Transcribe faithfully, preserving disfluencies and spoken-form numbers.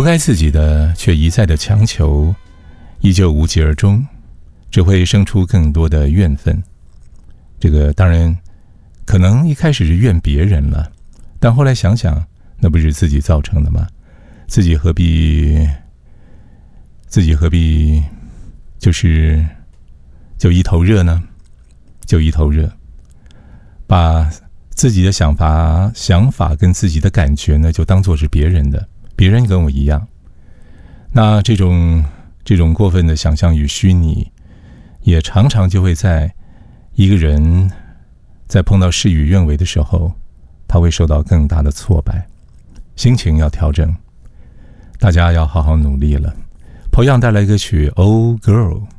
不该自己的却一再的强求，依旧无疾而终，只会生出更多的怨愤。这个当然可能一开始是怨别人了，但后来想想，那不是自己造成的吗？自己何必自己何必就是就一头热呢？就一头热，把自己的想法想法跟自己的感觉呢，就当作是别人的，别人跟我一样。那这种这种过分的想象与虚拟，也常常就会在一个人在碰到事与愿违的时候，他会受到更大的挫败，心情要调整，大家要好好努力了。Paul Young带来歌曲《Oh Girl》。